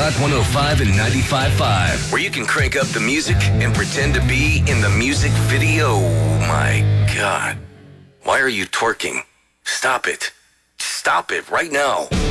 Rock 105 and 95.5, where you can crank up the music and pretend to be in the music video. My God. Why are you twerking? Stop it. Stop it right now.